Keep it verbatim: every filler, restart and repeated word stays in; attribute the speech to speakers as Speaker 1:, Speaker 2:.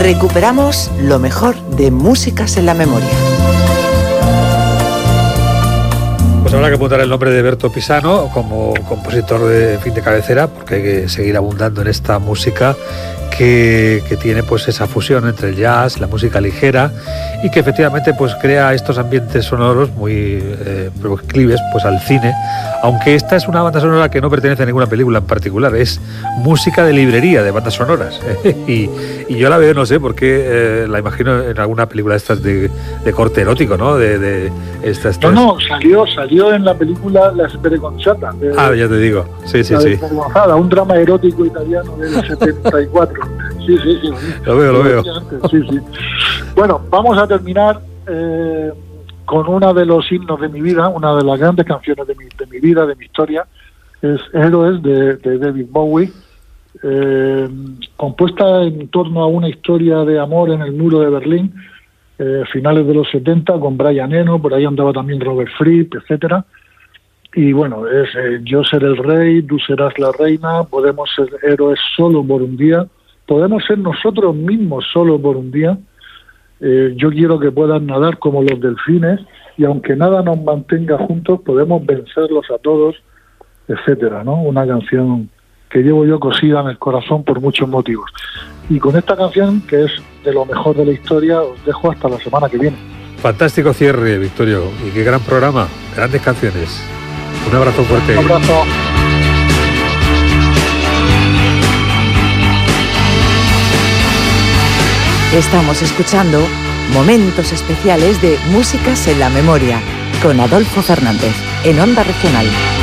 Speaker 1: Recuperamos lo mejor de Músicas en la Memoria.
Speaker 2: Pues habrá que apuntar el nombre de Berto Pisano como compositor de fin de cabecera, porque hay que seguir abundando en esta música que, que tiene pues esa fusión entre el jazz, la música ligera, y que efectivamente pues crea estos ambientes sonoros muy eh, proclives pues al cine, aunque esta es una banda sonora que no pertenece a ninguna película en particular, es música de librería de bandas sonoras y, y yo la veo, no sé, porque eh, la imagino en alguna película de estas de, de corte erótico, ¿no? De, de estas,
Speaker 3: no, no, salió, salió en la película La Speranzata.
Speaker 2: Ah, ya te digo, sí, sí, sí.
Speaker 3: Un drama erótico italiano del setenta y cuatro. Sí, sí, sí.
Speaker 2: Lo veo, lo veo.
Speaker 3: Sí, sí. Bueno, vamos a terminar eh, con uno de los himnos de mi vida, una de las grandes canciones de mi, de mi vida, de mi historia, es Héroes de, de David Bowie, eh, compuesta en torno a una historia de amor en el muro de Berlín, eh, finales de los setenta, con Brian Eno, por ahí andaba también Robert Fripp, etcétera. Y bueno, es eh, yo seré el rey, tú serás la reina, podemos ser héroes solo por un día, podemos ser nosotros mismos solo por un día. Eh, yo quiero que puedan nadar como los delfines y aunque nada nos mantenga juntos, podemos vencerlos a todos, etcétera, ¿no? Una canción que llevo yo cosida en el corazón por muchos motivos. Y con esta canción, que es de lo mejor de la historia, os dejo hasta la semana que viene.
Speaker 2: Fantástico cierre, Victorio, y qué gran programa, grandes canciones. Un abrazo fuerte.
Speaker 3: Un abrazo.
Speaker 1: Estamos escuchando momentos especiales de Músicas en la Memoria con Adolfo Fernández en Onda Regional.